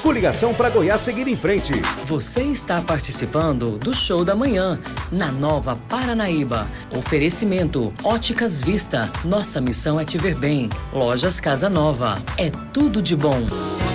Coligação para Goiás seguir em frente. Você está participando do Show da Manhã, na Nova Paranaíba. Oferecimento Óticas Vista. Nossa missão é te ver bem. Lojas Casa Nova. É tudo de bom.